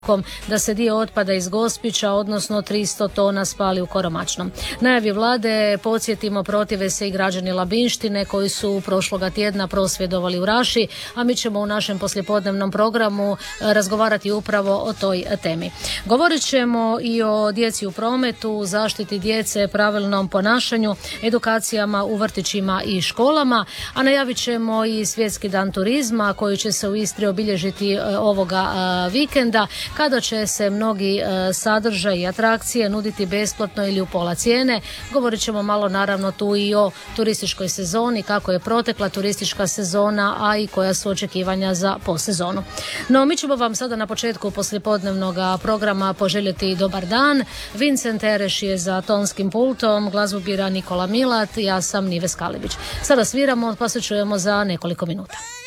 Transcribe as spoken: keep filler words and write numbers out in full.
da se dio otpada iz Gospića, odnosno tristo tona spali u Koromačnom. Najavi vlade, podsjetimo, protive se i građani Labinštine koji su prošloga tjedna prosvjedovali u Raši, a mi ćemo u našem poslijepodnevnom programu razgovarati upravo o toj temi. Govorit ćemo i o djeci u prometu, zaštiti djece, pravilnom ponašanju, edukacijama u vrtićima i školama, a najavit ćemo i Svjetski dan turizma koji će se u Istri obilježiti ovoga vikenda, kada će se mnogi sadržaji i atrakcije nuditi besplatno ili u pola cijene. Govorit ćemo malo naravno tu i o turističkoj sezoni, kako je protekla turistička sezona, a i koja su očekivanja za posezonu. No, mi ćemo vam sada na početku poslijepodnevnog programa poželjeti dobar dan. Vincent Ereš je za tonskim pultom, glazbu bira Nikola Milat, ja sam Nives Kalibić. Sada sviramo, pa se čujemo za nekoliko minuta.